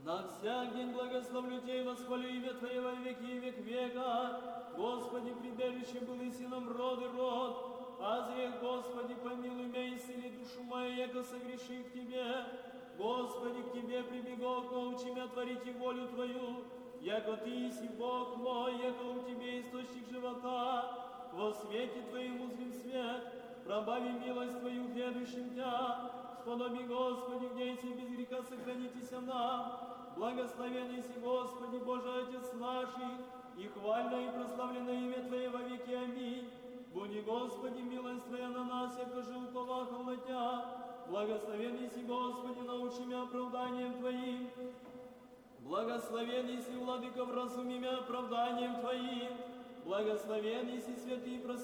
На всяк день благословлю Тебя и восхвалю имя Твое во веки и век века. Господи, прибежище был и сыном род и род. Азрях, Господи, помилуй меня и исцели душу мою, яко согреши к Тебе. Господи, к Тебе прибегу, научи меня творить и волю Твою. Яко Ты еси Бог мой, яко у Тебе источник живота. Во свете Твоем узрим свет, пробави милость Твою ведущим Тя. Сподоби, Господи, где еси без греха сохранитесь нам. Благословен еси, Господи, Боже Отец наших, и хвально и прославлено имя Твое во веки. Аминь. Буди, Господи, милость Твоя на нас, яко же уповахал на Тя. Благословен еси, Господи, научи меня оправданием Твоим. Благословен еси, Владыко, вразуми меня оправданием Твоим. Благословен еси, святый,